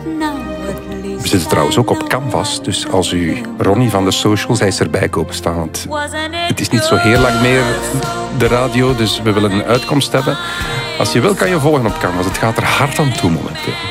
We zitten trouwens ook op Canvas, dus als u Ronnie van de Socials, hij is erbij komen staan. Want het is niet zo heel lang meer de radio, dus we willen een uitkomst hebben. Als je wil, kan je volgen op Canvas. Het gaat er hard aan toe momenteel.